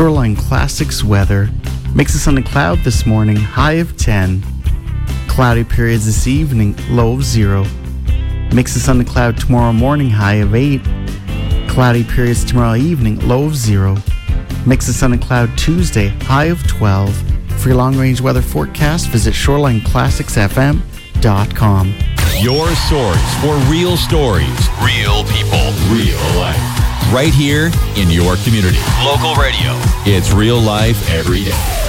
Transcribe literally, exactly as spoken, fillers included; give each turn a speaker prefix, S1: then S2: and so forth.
S1: Shoreline Classics weather. Mix of sun and cloud this morning, high of ten. Cloudy periods this evening, low of zero. Mix of sun and cloud tomorrow morning, high of eight. Cloudy periods tomorrow evening, low of zero. Mix of sun and cloud Tuesday, high of twelve. For your long-range weather forecast, visit shoreline classics f m dot com.
S2: Your source for real stories, real people, real life. Right here in your community. Local radio. It's real life every day.